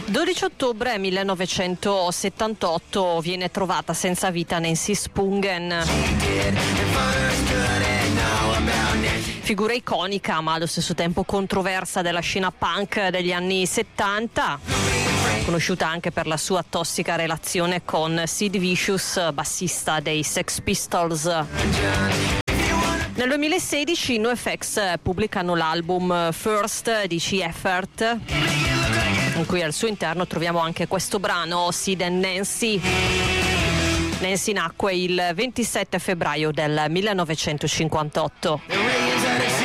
12 ottobre 1978 viene trovata senza vita Nancy Spungen. Figura iconica ma allo stesso tempo controversa della scena punk degli anni 70, conosciuta anche per la sua tossica relazione con Sid Vicious, bassista dei Sex Pistols. Nel 2016 i NoFX pubblicano l'album First di Effort, in cui al suo interno troviamo anche questo brano, Sid and Nancy. Nancy nacque il 27 febbraio del 1958.